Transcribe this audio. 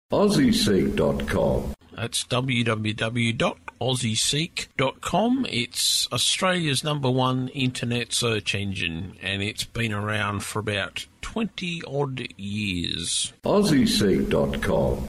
AussieSeek.com. That's www.aussieseek.com. It's Australia's #1 internet search engine, and it's been around for about 20-odd years. AussieSeek.com.